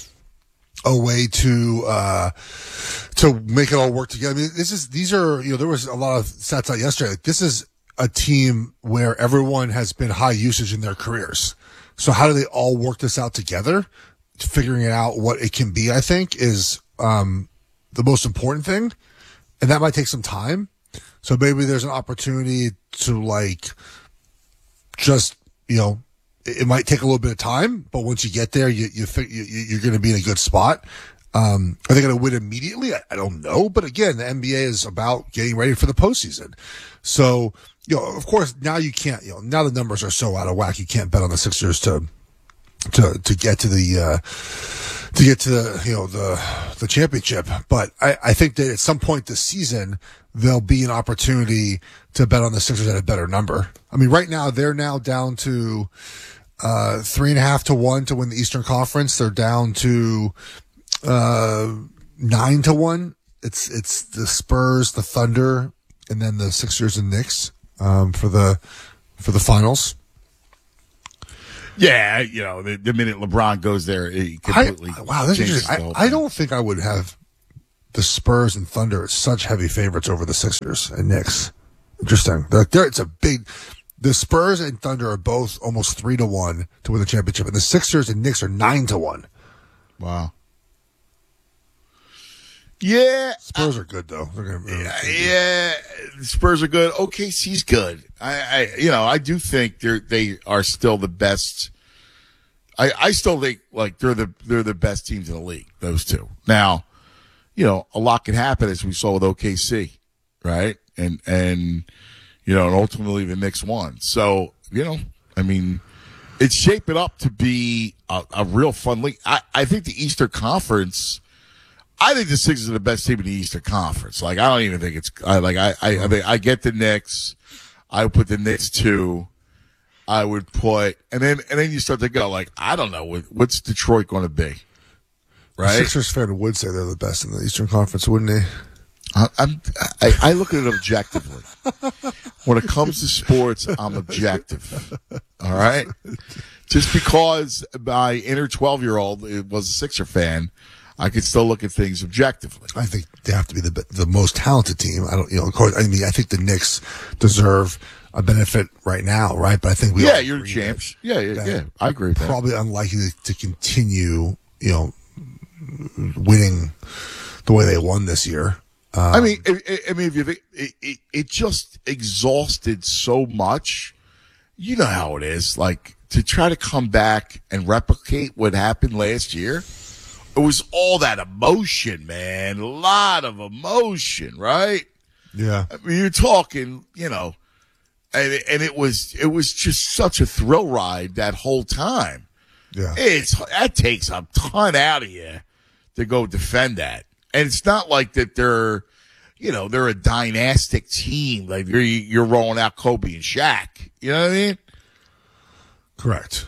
a way to uh, to make it all work together. I mean, this is these are, you know, there was a lot of stats out yesterday. Like, this is a team where everyone has been high usage in their careers. So how do they all work this out together? Figuring it out what it can be, I think, is um, the most important thing. And that might take some time. So maybe there's an opportunity to like just, you know, it, it might take a little bit of time, but once you get there, you, you, you you're going to be in a good spot. Um, are they going to win immediately? I, I don't know. But again, the N B A is about getting ready for the postseason. So, you know, of course, now you can't, you know, now the numbers are so out of whack, you can't bet on the Sixers to, to, to get to the, uh, to get to the, you know, the, the championship. But I, I think that at some point this season, there'll be an opportunity to bet on the Sixers at a better number. I mean, right now, they're now down to, uh, three and a half to one to win the Eastern Conference. They're down to, uh, nine to one. It's, it's the Spurs, the Thunder, and then the Sixers and Knicks, um, for the, for the finals. Yeah, you know, the, the minute LeBron goes there, it completely I, wow, this is changes just, the whole I, I thing. don't think I would have the Spurs and Thunder as such heavy favorites over the Sixers and Knicks. Interesting. They're, they're, it's a big. The Spurs and Thunder are both almost three to one to win the championship, and the Sixers and Knicks are nine to one. Wow. Yeah, Spurs are good though. They're gonna, yeah, yeah, the Spurs are good. O K C's good. I, I, you know, I do think they're they are still the best. I, I still think like they're the they're the best teams in the league. Those two. Now, you know, a lot can happen as we saw with O K C, right? And and you know, and ultimately the Knicks won. So you know, I mean, it's shaping up to be a, a real fun league. I, I think the Eastern Conference. I think the Sixers are the best team in the Eastern Conference. Like, I don't even think it's, I, like, I, I, I, mean, I get the Knicks. I would put the Knicks two. I would put, and then, and then you start to go, like, I don't know, what, what's Detroit going to be? Right? The Sixers fan would say they're the best in the Eastern Conference, wouldn't they? I, I'm, I, I look at it objectively. When it comes to sports, I'm objective. All right? Just because my inner twelve-year-old was a Sixer fan, I could still look at things objectively. I think they have to be the the most talented team. I don't, you know, of course, I mean, I think the Knicks deserve a benefit right now, right? But I think we yeah, all you're agree champs. that- Yeah, yeah, that yeah. I agree with that. Probably unlikely to, to continue, you know, winning the way they won this year. Um, I mean, I, I mean, if you think it, it, it just exhausted so much. You know how it is. Like to try to come back and replicate what happened last year. It was all that emotion, man. A lot of emotion, right? Yeah. I mean, you're talking, you know, and it, and it was it was just such a thrill ride that whole time. Yeah. It's that takes a ton out of you to go defend that. And it's not like that they're, you know, they're a dynastic team. Like you're, you're rolling out Kobe and Shaq. You know what I mean? Correct.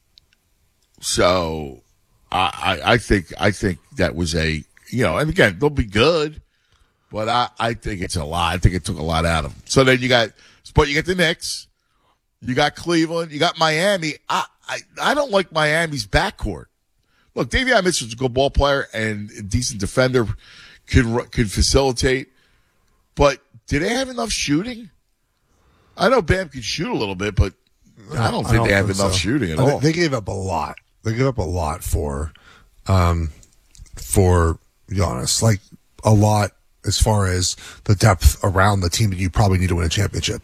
So I, I, I think, I think that was a, you know, and again, they'll be good, but I, I think it's a lot. I think it took a lot out of them. So then you got, but you get the Knicks, you got Cleveland, you got Miami. I, I, I don't like Miami's backcourt. Look, Davion Mitchell's a good ball player and a decent defender, could could facilitate. But do they have enough shooting? I know Bam can shoot a little bit, but I don't I think don't they have think enough so. shooting at I think all. They gave up a lot. They gave up a lot for, um, for Giannis. Like a lot as far as the depth around the team that you probably need to win a championship.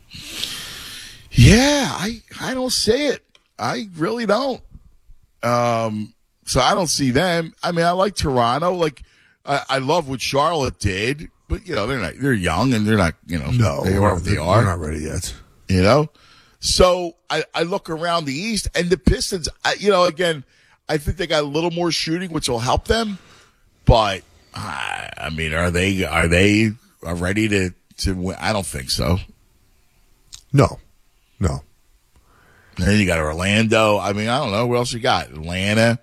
Yeah, I I don't see it. I really don't. Um, so I don't see them. I mean, I like Toronto. Like, I, I love what Charlotte did, but you know, they're not. They're young and they're not. You know, No, they are what they they're are. not ready yet. You know, so I I look around the East and the Pistons. I, you know, again, I think they got a little more shooting, which will help them. But I, I mean, are they are they are ready to to win? I don't think so. No, no. And then you got Orlando. I mean, I don't know what else you got. Atlanta.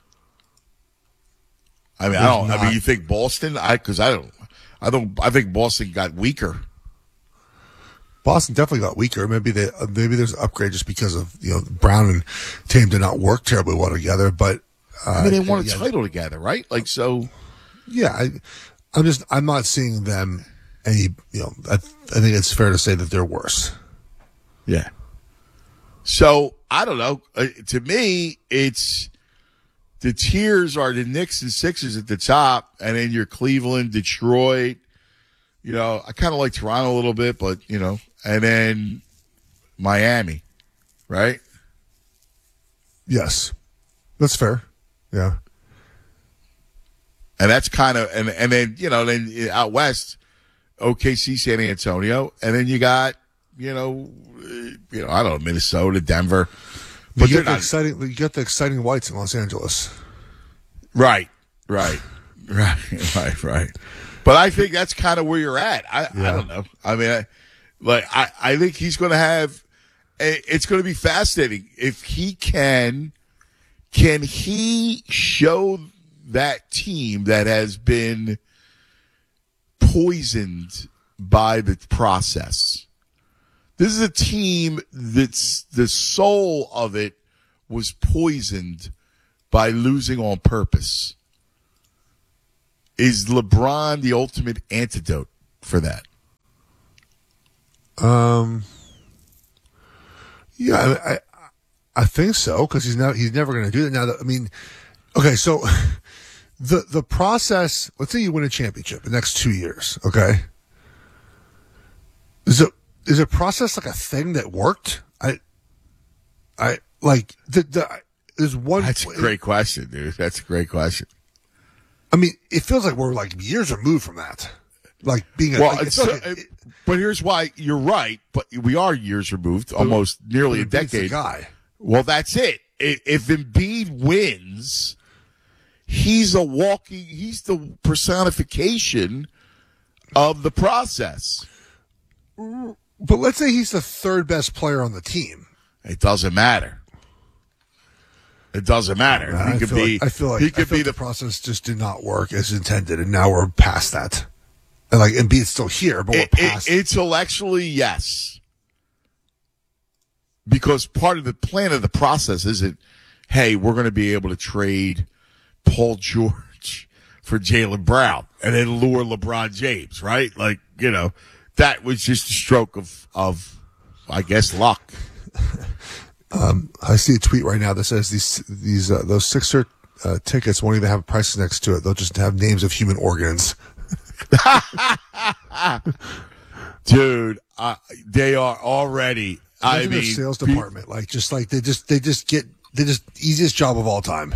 I mean, I don't. There's I mean, not- you think Boston? I because I don't. I don't. I think Boston got weaker. Boston definitely got weaker. Maybe they maybe there's an upgrade just because of you know Brown and Tatum did not work terribly well together. But uh, I mean, they won a yeah, title together, right? Like so. Yeah, I, I'm just I'm not seeing them any. You know, I, I think it's fair to say that they're worse. Yeah. So I don't know. Uh, to me, it's the tiers are the Knicks and Sixers at the top, and then your Cleveland, Detroit. You know, I kind of like Toronto a little bit, but you know, and then Miami, right? Yes, that's fair. Yeah, and that's kind of and and then you know then out west, O K C, San Antonio, and then you got you know, uh, you know I don't know Minnesota, Denver, but you they're get the not- exciting you get the exciting whites in Los Angeles. Right, right, right, right, right. But I think that's kind of where you're at. I, I Yeah. don't know. I mean, I, like I, I think he's going to have. a- It's going to be fascinating if he can. Can he show that team that has been poisoned by the process? This is a team that's the soul of it was poisoned by losing on purpose. Is LeBron the ultimate antidote for that? Um. Yeah, I I, I think so because he's not he's never going to do that. Now, that, I mean, okay, so the the process. Let's say you win a championship the next two years. Okay, is it is a process like a thing that worked? I I like the the there's one. That's a great question, dude. That's a great question. I mean, it feels like we're like years removed from that. Like being a, well, like, it's, like uh, but here's why you're right. But we are years removed, almost nearly a decade. Guy. Well, that's it. If Embiid wins, he's a walking. He's the personification of the process. But let's say he's the third best player on the team. It doesn't matter. It doesn't matter. I he could feel be. Like, I feel like, he could I feel be like the, the process just did not work as intended, and now we're past that. And like Embiid's still here, but we're it, past. It, intellectually, yes, because part of the plan of the process isn't, hey, we're going to be able to trade Paul George for Jaylen Brown and then lure LeBron James, right? Like, you know, that was just a stroke of, of I guess, luck. Um, I see a tweet right now that says these these uh, those Sixer uh, tickets won't even have prices next to it. They'll just have names of human organs. Dude, uh, they are already. I Imagine mean, their sales pe- department, like just like they just they just get they just easiest job of all time.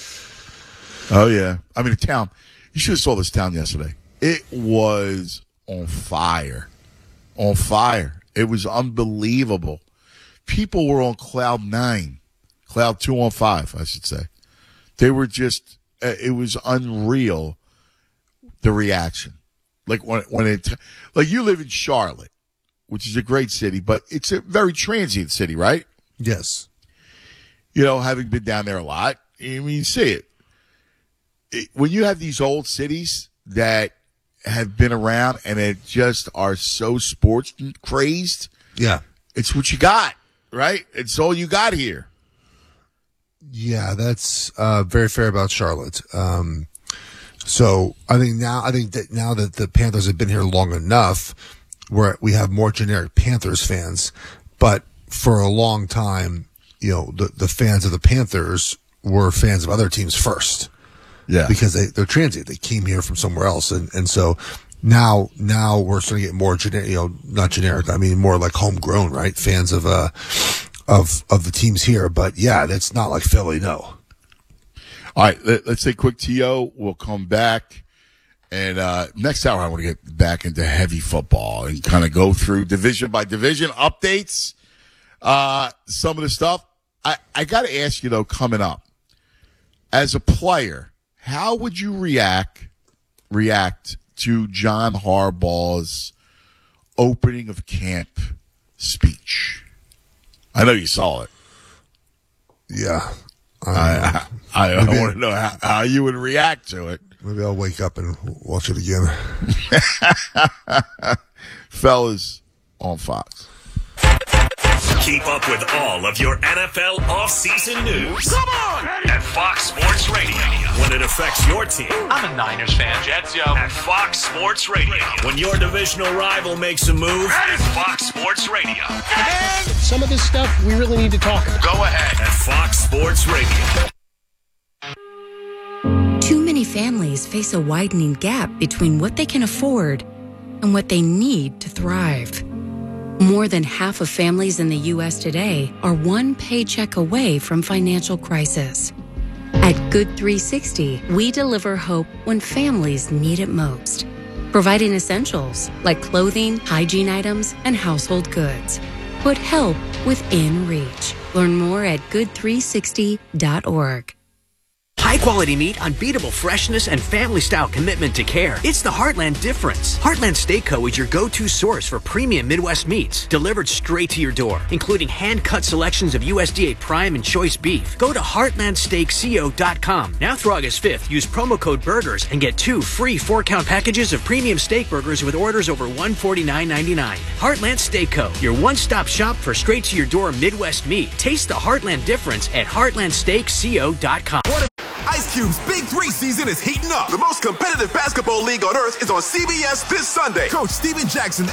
Oh yeah, I mean, the town. You should have saw this town yesterday. It was on fire, on fire. It was unbelievable. People were on cloud nine, cloud two on five, I should say. They were just, uh, it was unreal, the reaction. Like when, when it, like you live in Charlotte, which is a great city, but it's a very transient city, right? Yes. You know, having been down there a lot, I mean, you see it. it. When you have these old cities that have been around and it just are so sports crazed. Yeah. It's what you got. Right? It's all you got here. Yeah, that's uh, very fair about Charlotte. Um, so I think now, I think that now that the Panthers have been here long enough, where we have more generic Panthers fans, but for a long time, you know, the the fans of the Panthers were fans of other teams first. Yeah, because they they're transient. They came here from somewhere else, and and so. Now, now we're starting to get more generic, you know, not generic. I mean, more like homegrown, right? Fans of, uh, of, of the teams here. But yeah, that's not like Philly. No. All right. Let, let's take a quick T O. We'll come back. And, uh, next hour, I want to get back into heavy football and kind of go through division by division updates. Uh, some of the stuff I, I got to ask you though, coming up as a player, how would you react, react to John Harbaugh's opening of camp speech? I know you saw it. Yeah. I, I, I, I want to know how, how you would react to it. Maybe I'll wake up and watch it again. Fellas on Fox. Keep up with all of your N F L offseason news. Come on! At Fox Sports Radio. When it affects your team. I'm a Niners fan, Jets, yo. At Fox Sports Radio. When your divisional rival makes a move. At Fox Sports Radio. And some of this stuff we really need to talk about. Go ahead. At Fox Sports Radio. Too many families face a widening gap between what they can afford and what they need to thrive. More than half of families in the U S today are one paycheck away from financial crisis. At Good three sixty, we deliver hope when families need it most, providing essentials like clothing, hygiene items, and household goods. Put help within reach. Learn more at good three sixty dot org. High-quality meat, unbeatable freshness, and family-style commitment to care. It's the Heartland difference. Heartland Steak Co. is your go-to source for premium Midwest meats, delivered straight to your door, including hand-cut selections of U S D A Prime and Choice beef. Go to heartland steak co dot com. Now through August fifth, use promo code BURGERS and get two free four-count packages of premium steak burgers with orders over one hundred forty-nine ninety-nine. Heartland Steak Co., your one-stop shop for straight-to-your-door Midwest meat. Taste the Heartland difference at heartland steak co dot com. Ice Cube's Big Three season is heating up. The most competitive basketball league on earth is on C B S this Sunday. Coach Steven Jackson